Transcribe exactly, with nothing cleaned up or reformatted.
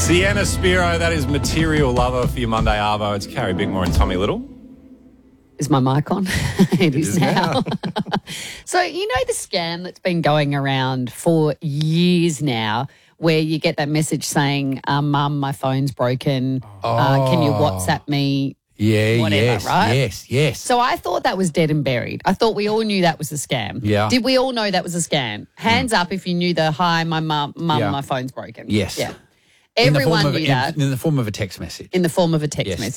Sienna Spiro, that is Material Lover for your Monday Arvo. It's Carrie Bickmore and Tommy Little. Is my mic on? it, it is, is now. now. So you know the scam that's been going around for years now where you get that message saying, um, Mum, my phone's broken. Oh. Uh, can you WhatsApp me? Yeah, Whatever, yes, right? yes, yes. So I thought that was dead and buried. I thought we all knew that was a scam. Yeah. Did we all know that was a scam? Hands up if you knew the, hi, my mum, mum Yeah. my phone's broken. Yes. Yeah. In the form Everyone of- knew in- that In the form of a text message. in the form of a text Yes. message.